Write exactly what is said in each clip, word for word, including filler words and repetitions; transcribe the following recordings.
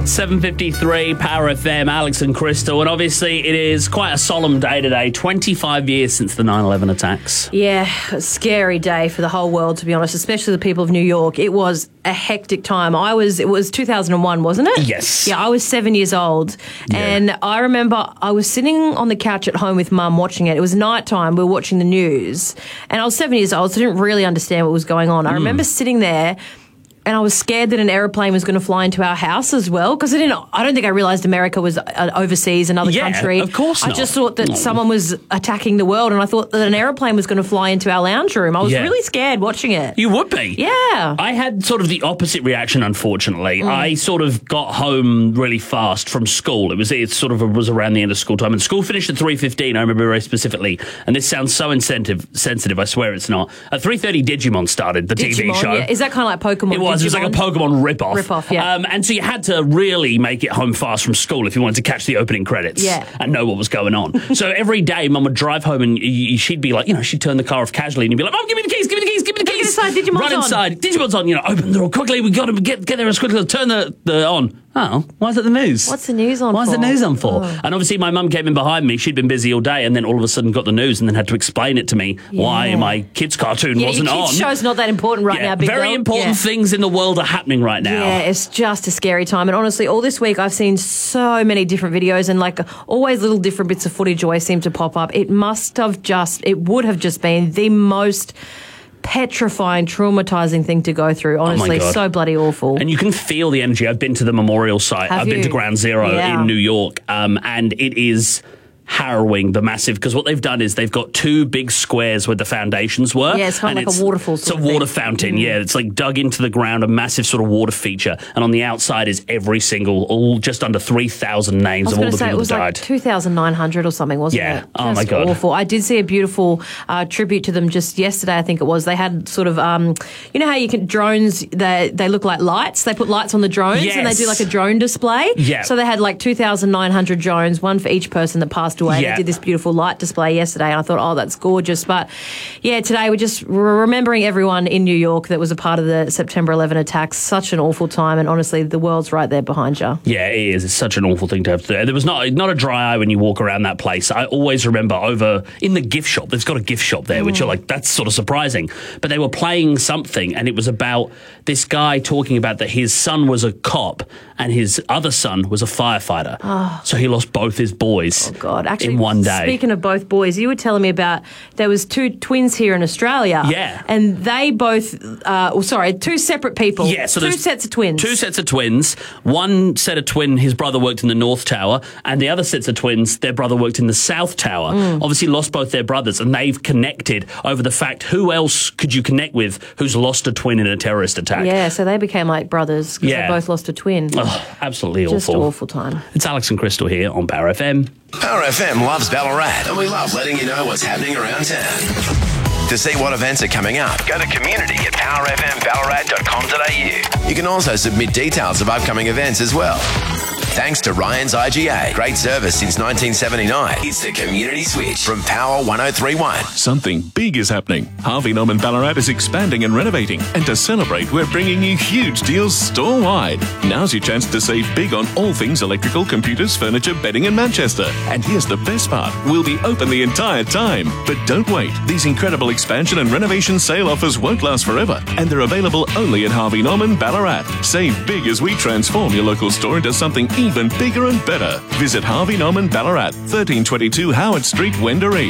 seven fifty-three, Power F M, Alex and Crystal. And obviously it is quite a solemn day today. twenty-five years since the nine eleven attacks. Yeah, a scary day for the whole world, to be honest, especially the people of New York. It was a hectic time. I was, it was two thousand one, wasn't it? Yes. Yeah, I was seven years old. Yeah. And I remember I was sitting on the couch at home with Mum watching it. It was nighttime. We were watching the news. And I was seven years old, so I didn't really understand what was going on. I Mm. remember sitting there and I was scared that an aeroplane was going to fly into our house as well, because I didn't. I don't think I realised America was uh, overseas, another Yeah, country. of course I not. just thought that No. someone was attacking the world, and I thought that an aeroplane was going to fly into our lounge room. I was Yeah. really scared watching it. You would be. Yeah. I had sort of the opposite reaction, unfortunately. Mm. I sort of got home really fast from school. It was it sort of was around the end of school time. And school finished at three fifteen, I remember very specifically. And this sounds so incentive, sensitive, I swear it's not. At three thirty, Digimon started, the T V Digimon, show. yeah. Is that kind of like Pokemon? It was. It was like a Digimon? Pokemon rip-off. Rip-off, yeah. Um, and so you had to really make it home fast from school if you wanted to catch the opening credits Yeah. and know what was going on. So every day, Mum would drive home and y- y- she'd be like, you know, she'd turn the car off casually and you'd be like, Mum, give me the keys, give me the keys, give me the Get keys. inside, Digimon's Run on. inside. Digimon's on. You know, open the door quickly. We got to get get there as quickly as turn the, the on. Oh, why is it the news? What's the news on Why is for? the news on for? Oh. And obviously my mum came in behind me. She'd been busy all day and then all of a sudden got the news and then had to explain it to me why Yeah. my kids' cartoon Yeah, wasn't your kids' on. show's not that important right Yeah, now, big very girl. important Yeah. things in the world are happening right now. Yeah, it's just a scary time. And honestly, all this week I've seen so many different videos and like always little different bits of footage always seem to pop up. It must have just, it would have just been the most petrifying, traumatizing thing to go through. Honestly, God. so bloody awful. And you can feel the energy. I've been to the memorial site. Have I've been you? to Ground Zero Yeah. in New York. Um, and it is harrowing, the massive, because what they've done is they've got two big squares where the foundations were. Yeah, it's kind of and like a waterfall It's sort a of water thing. fountain, Mm. yeah. It's like dug into the ground, a massive sort of water feature. And on the outside is every single, all just under three thousand I names was of all going the to say people it was that like died. two thousand nine hundred or something, wasn't Yeah. it? Oh, my Just God. awful. I did see a beautiful uh, tribute to them just yesterday, I think it was. They had sort of, um, you know how you can, drones, they, they look like lights? They put lights on the drones and they Yes. do like a drone display. Yeah. So they had like two thousand nine hundred drones, one for each person that passed away. Yeah. They did this beautiful light display yesterday and I thought, oh, that's gorgeous. But yeah, today we're just remembering everyone in New York that was a part of the September eleventh attacks. Such an awful time, and honestly, the world's right there behind you. Yeah, it is. It's such an awful thing to have to do. There was not not a dry eye when you walk around that place. I always remember over in the gift shop. They've got a gift shop there, which you're like, that's sort of surprising. But they were playing something, and it was about this guy talking about that his son was a cop and his other son was a firefighter. Oh. So he lost both his boys Oh God! Actually, in one day. Speaking of both boys, you were telling me about there was two twins here in Australia. Yeah. and they both, uh, well, sorry, two separate people. Yeah, so two there's sets of twins. Two sets of twins. One set of twin, his brother worked in the North Tower, and the other sets of twins, their brother worked in the South Tower. Mm. Obviously lost both their brothers, and they've connected over the fact who else could you connect with who's lost a twin in a terrorist attack? Yeah, so they became like brothers because Yeah. they both lost a twin. Oh, absolutely Just awful. awful time. It's Alex and Crystal here on Power F M. Power F M loves Ballarat, and we love letting you know what's happening around town. To see what events are coming up, go to community at power f m ballarat dot com dot a u. You can also submit details of upcoming events as well. Thanks to Ryan's I G A. Great service since nineteen seventy-nine. It's the Community Switch from Power one oh three point one. Something big is happening. Harvey Norman Ballarat is expanding and renovating. And to celebrate, we're bringing you huge deals store-wide. Now's your chance to save big on all things electrical, computers, furniture, bedding in Manchester. And here's the best part. We'll be open the entire time. But don't wait. These incredible expansion and renovation sale offers won't last forever. And they're available only at Harvey Norman Ballarat. Save big as we transform your local store into something even bigger and better. Visit Harvey Norman Ballarat, thirteen twenty-two Howard Street, Wendouree.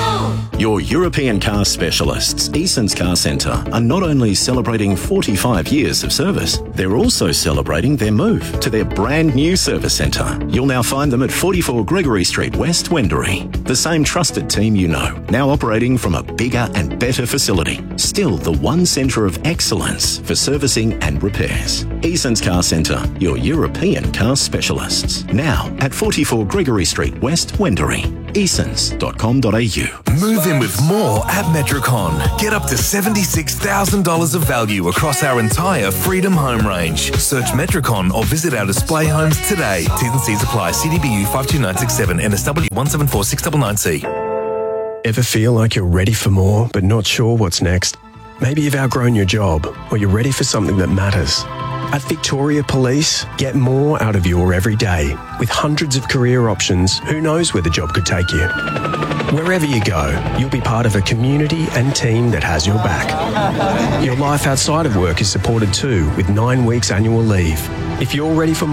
Your European car specialists, Eason's Car Centre, are not only celebrating forty-five years of service, they're also celebrating their move to their brand new service centre. You'll now find them at forty-four Gregory Street West, Wendouree. The same trusted team you know, now operating from a bigger and better facility. Still the one centre of excellence for servicing and repairs. Eason's Car Centre, your European car specialists. Now at forty-four Gregory Street West, Wendouree. easons dot com dot a u. Move in with more at Metricon. Get up to seventy-six thousand dollars of value across our entire Freedom Home range. Search Metricon or visit our display homes today. T's and C's apply. C D B U five two nine six seven, N S W one seven four six nine nine C. Ever feel like you're ready for more but not sure what's next? Maybe you've outgrown your job or you're ready for something that matters. At Victoria Police, get more out of your everyday. With hundreds of career options, who knows where the job could take you? Wherever you go, you'll be part of a community and team that has your back. Your life outside of work is supported too, with nine weeks annual leave. If you're ready for